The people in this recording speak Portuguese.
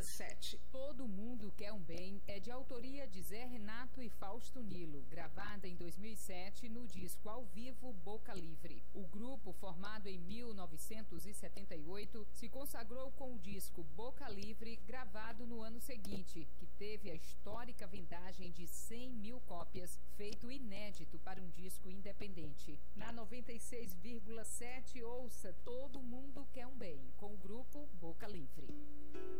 96,7. Todo Mundo Quer um Bem é de autoria de Zé Renato e Fausto Nilo, gravada em 2007 no disco ao vivo Boca Livre. O grupo, formado em 1978, se consagrou com o disco Boca Livre, gravado no ano seguinte, que teve a histórica vendagem de 100 mil cópias, feito inédito para um disco independente. Na 96,7, ouça Todo Mundo Quer um Bem, com o grupo Boca Livre.